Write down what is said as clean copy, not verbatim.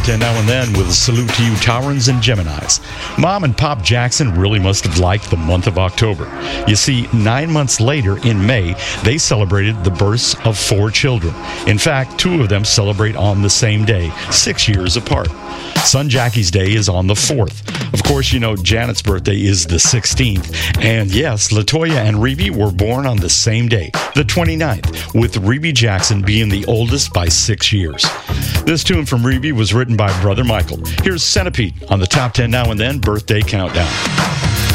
And now and then with a salute to you Taurans and Geminis. Mom and Pop Jackson really must have liked the month of October. You see, 9 months later in May, they celebrated the births of 4 children. In fact, 2 of them celebrate on the same day, 6 years apart. Son Jackie's Day is on the 4th. Of course, you know Janet's birthday is the 16th. And yes, Latoya and Rebe were born on the same day, the 29th, with Rebe Jackson being the oldest by 6 years. This tune from Rebe was written by Brother Michael. Here's Centipede on the Top 10 Now and Then Birthday Countdown.